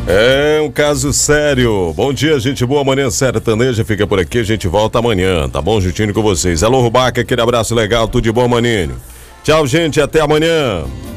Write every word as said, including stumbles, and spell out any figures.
É um caso sério. Bom dia, gente boa. Manhã Sertaneja fica por aqui. A gente volta amanhã, tá bom? Juntinho com vocês. Alô, Rubaca, aquele abraço legal. Tudo de bom, maninho. Tchau, gente. Até amanhã.